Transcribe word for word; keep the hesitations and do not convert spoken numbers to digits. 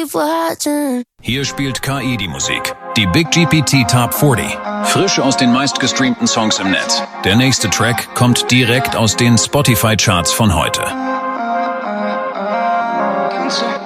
keep watching. Hier spielt K I die Musik. Die Big G P T Top vierzig. Frisch aus den meistgestreamten Songs im Netz. Der nächste Track kommt direkt aus den Spotify-Charts von heute.